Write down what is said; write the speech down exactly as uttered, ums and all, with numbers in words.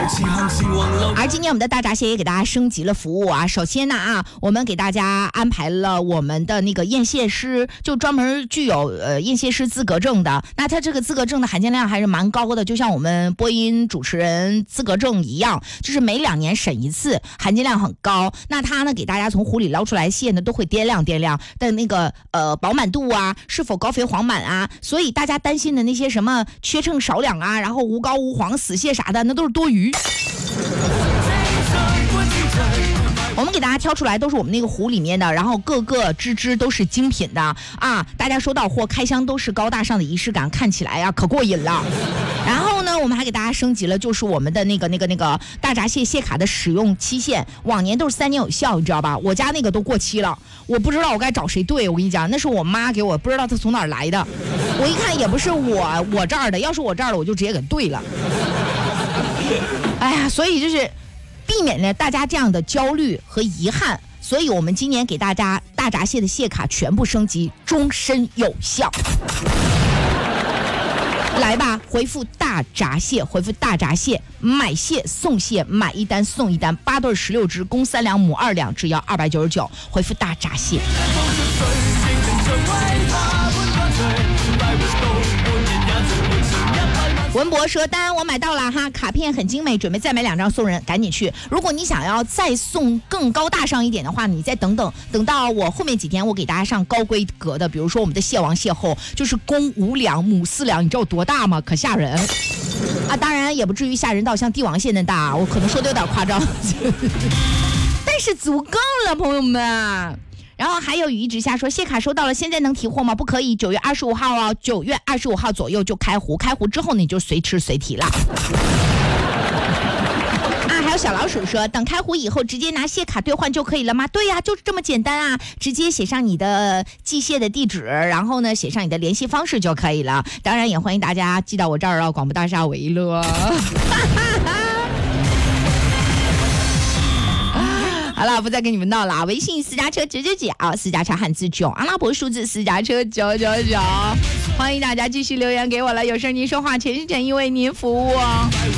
而今年我们的大闸蟹也给大家升级了服务啊。首先呢啊，我们给大家安排了我们的那个验蟹师，就专门具有呃验蟹师资格证的。那他这个资格证的含金量还是蛮高的，就像我们播音主持人资格证一样，就是每两年审一次，含金量很高。那他呢给大家从湖里捞出来蟹呢，都会掂量掂量的那个呃饱满度啊，是否高肥黄满啊。所以大家担心的那些什么缺秤少两啊，然后无膏无黄死蟹啥的，那都是多余。我们给大家挑出来都是我们那个湖里面的，然后各个只只都是精品的啊！大家收到货开箱都是高大上的仪式感，看起来呀可过瘾了。然后呢，我们还给大家升级了，就是我们的那个那个那个大闸蟹蟹卡的使用期限，往年都是三年有效，你知道吧？我家那个都过期了，我不知道我该找谁对。我跟你讲，那是我妈给我，不知道她从哪儿来的。我一看也不是我我这儿的，要是我这儿的，我就直接给对了。哎呀，所以就是避免了大家这样的焦虑和遗憾，所以我们今年给大家大闸蟹的蟹卡全部升级，终身有效。来吧，回复大闸蟹，回复大闸蟹，买蟹送蟹，买一单送一单，八对十六只，公三两母二两，只要二百九十九。回复大闸蟹。文博说单我买到了哈，卡片很精美，准备再买两张送人，赶紧去。如果你想要再送更高大上一点的话，你再等等，等到我后面几天我给大家上高规格的，比如说我们的蟹王蟹后就是公五两母四两，你知道多大吗？可吓人啊！当然也不至于吓人到像帝王蟹那大，我可能说的有点夸张但是足够了朋友们。然后还有雨一直下说蟹卡收到了，现在能提货吗？不可以，九月二十五号哦，九月二十五号左右就开壶，开壶之后你就随吃随提了。啊，还有小老鼠说，等开壶以后直接拿蟹卡兑换就可以了吗？对呀、啊，就是这么简单啊，直接写上你的寄蟹的地址，然后呢写上你的联系方式就可以了。当然也欢迎大家寄到我这儿哦，广播大厦维乐。好了，不再跟你们闹了。微信私家车九九九，私家车汉字九，阿拉伯数字私家车九九九。欢迎大家继续留言给我了，有事您说话，全是诚意为您服务哦。